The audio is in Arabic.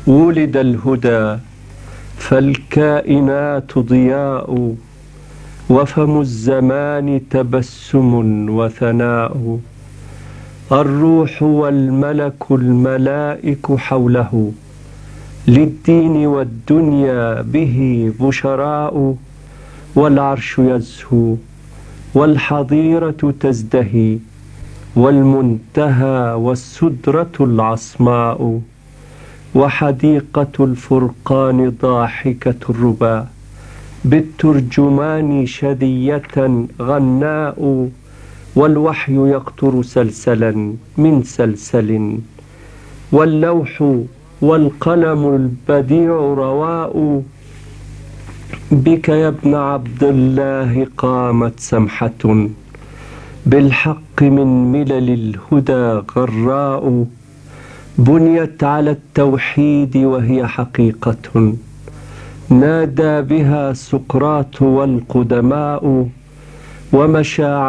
ولد الهدى فالكائنات ضياء، وفم الزمان تبسم وثناء. الروح والملك الملائك حوله، للدين والدنيا به بشراء. والعرش يزهو والحظيرة تزدهي، والمنتهى والسدرة العصماء. وحديقة الفرقان ضاحكة الربا، بالترجمان شذية غناء. والوحي يقطر سلسلا من سلسل، واللوح والقلم البديع رواء. بك يا ابن عبد الله قامت سمحة، بالحق من ملل الهدى غراء. بنيت على التوحيد وهي حقيقة، نادى بها سقراط والقدماء. ومشى